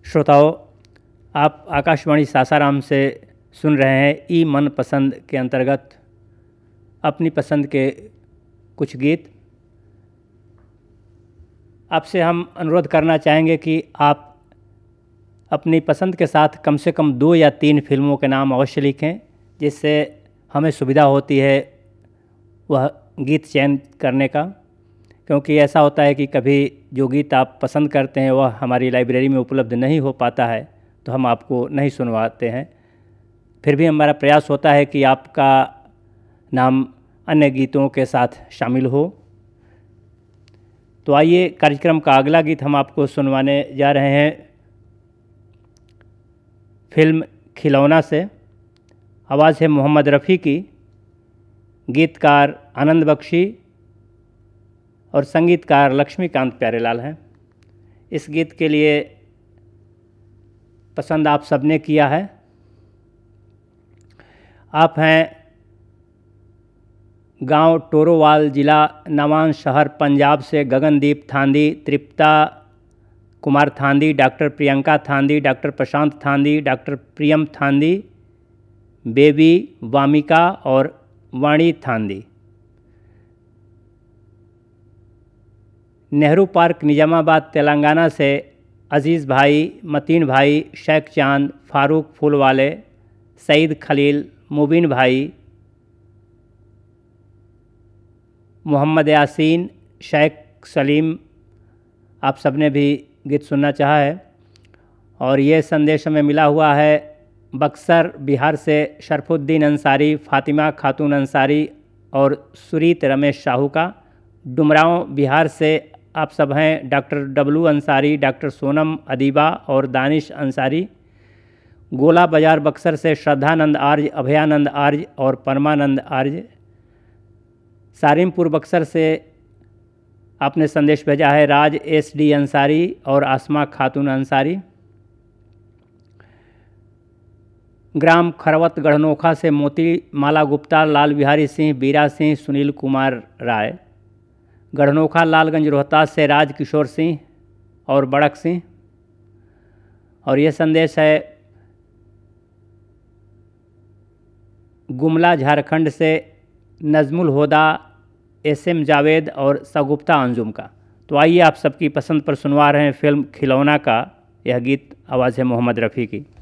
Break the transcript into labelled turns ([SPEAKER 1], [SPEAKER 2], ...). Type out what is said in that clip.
[SPEAKER 1] श्रोताओं, आप आकाशवाणी सासाराम से सुन रहे हैं ई मन पसंद के अंतर्गत अपनी पसंद के कुछ गीत। आपसे हम अनुरोध करना चाहेंगे कि आप अपनी पसंद के साथ कम से कम 2 या 3 फिल्मों के नाम अवश्य लिखें, जिससे हमें सुविधा होती है वह गीत चयन करने का। क्योंकि ऐसा होता है कि कभी जो गीत आप पसंद करते हैं वह हमारी लाइब्रेरी में उपलब्ध नहीं हो पाता है, तो हम आपको नहीं सुनवाते हैं। फिर भी हमारा प्रयास होता है कि आपका नाम अन्य गीतों के साथ शामिल हो। तो आइए, कार्यक्रम का अगला गीत हम आपको सुनवाने जा रहे हैं फिल्म खिलौना से। आवाज़ है मोहम्मद रफ़ी की, गीतकार आनंद बख्शी और संगीतकार लक्ष्मीकांत प्यारेलाल हैं। इस गीत के लिए पसंद आप सबने किया है। आप हैं गांव टोरोवाल, ज़िला नवान शहर, पंजाब से गगनदीप थांदी, तृप्ता कुमार थांदी, डॉक्टर प्रियंका थांदी, डॉक्टर प्रशांत थांदी, डॉक्टर प्रियम थांदी, बेबी वामिका और वाणी थांदी। नेहरू पार्क, निजामाबाद, तेलंगाना से अज़ीज़ भाई, मतीन भाई, शेख चांद, फारूक फूलवाले, सईद खलील, मुबीन भाई, मोहम्मद यासीन, शेख सलीम, आप सबने भी गीत सुनना चाहा है। और ये संदेश हमें मिला हुआ है बक्सर बिहार से शरफुद्दीन अंसारी, फ़ातिमा खातून अंसारी और सुरीत रमेश शाहू का। डुमरांव बिहार से आप सब हैं doctor W Ansari, doctor Sonam Adiba और दानिश अंसारी। गोला बाज़ार बक्सर से श्रद्धानंद आर्य, अभयानंद आर्य और परमानंद आर्य। सारिमपुर बक्सर से आपने संदेश भेजा है राज एस डी अंसारी और आसमा खातून अंसारी। ग्राम खरवत गढ़नोखा से मोती माला गुप्ता, लाल बिहारी सिंह, बीरा सिंह, सुनील कुमार राय। गढ़नोखा लालगंज रोहतास से राज किशोर सिंह और बड़क सिंह। और ये संदेश है गुमला झारखंड से नज़मुल होदा, एसएम जावेद और सगुप्ता अंजुम का। तो आइए, आप सबकी पसंद पर सुनवा रहे हैं फिल्म खिलौना का यह गीत। आवाज़ है मोहम्मद रफ़ी की।